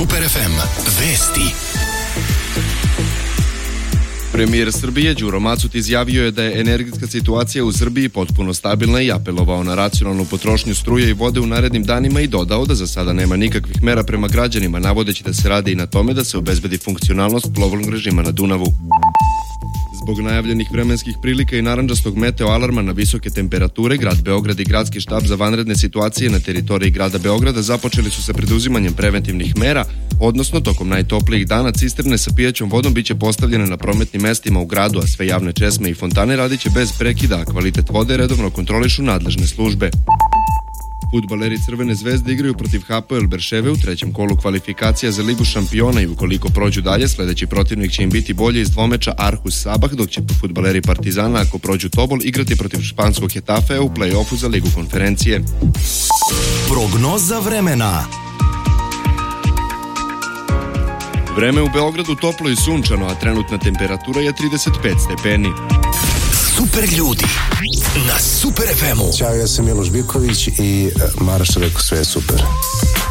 Super FM. Vesti. Premijer Srbije Đuro Macut izjavio je da je energetska situacija u Srbiji potpuno stabilna i apelovao na racionalnu potrošnju struje i vode u narednim danima i dodao da za sada nema nikakvih mera prema građanima, navodeći da se radi i na tome da se obezbedi funkcionalnost plovnog režima na Dunavu. Zbog najavljenih vremenskih prilika i narandžastog meteo alarma na visoke temperature, grad Beograd i gradski štab za vanredne situacije na teritoriji grada Beograda započeli su sa preduzimanjem preventivnih mera, odnosno tokom najtoplijih dana cisterne sa pijaćom vodom biće postavljene na prometnim mestima u gradu, a sve javne česme i fontane radiće bez prekida, a kvalitet vode redovno kontrolišu nadležne službe. Fudbaleri Crvene zvezde igraju protiv Hapoel Berševe u trećem kolu kvalifikacija za Ligu šampiona i ukoliko prođu dalje, sledeći protivnik će im biti bolje iz dvomeča Arhus Sabah, dok će fudbaleri Partizana, ako prođu Tobol, igrati protiv španskog Hetafea u play-offu za Ligu konferencije. Prognoza vremena. Vreme u Beogradu toplo i sunčano, a trenutna temperatura je 35 stepeni. Super ljudi na Super FM-u. Ćao, ja sam Miloš Biković i Maraš rekao sve je super.